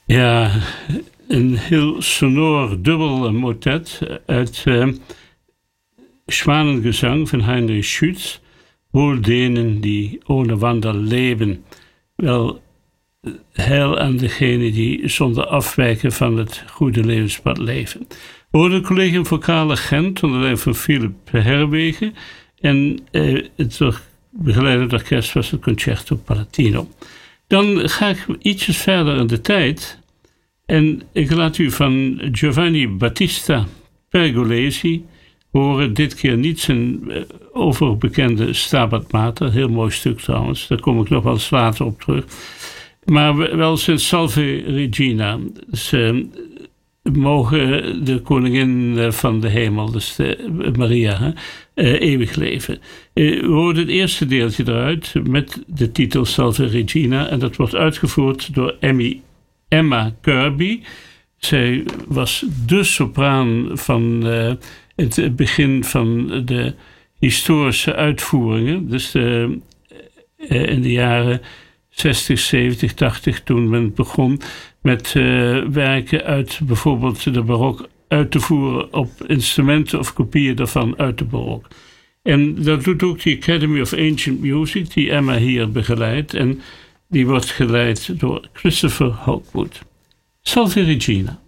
Ja, een heel sonor dubbel motet uit Schwanengezang van Heinrich Schütz. Wohl denen die ohne Wander leben. Wel, heil aan degenen die zonder afwijken van het goede levenspad leven. We hoorden het Collegium Vocale Gent onder leiding van Philip Herwegen. En het begeleidend orkest was het Concerto Palatino. Dan ga ik ietsjes verder in de tijd. En ik laat u van Giovanni Battista Pergolesi horen. Dit keer niet zijn overbekende Stabat Mater. Heel mooi stuk trouwens. Daar kom ik nog wel eens later op terug. Maar wel zijn Salve Regina. Ze mogen de koningin van de hemel, dus Maria, eeuwig leven. We hoorden het eerste deeltje eruit met de titel Salve Regina. En dat wordt uitgevoerd door Emma Kirby. Zij was de sopraan van het begin van de historische uitvoeringen. Dus in de jaren 60, 70, 80, toen men begon met werken uit bijvoorbeeld de barok uit te voeren op instrumenten of kopieën daarvan uit de barok. En dat doet ook de Academy of Ancient Music, die Emma hier begeleidt. En die wordt geleid door Christopher Hogwood. Salve Regina.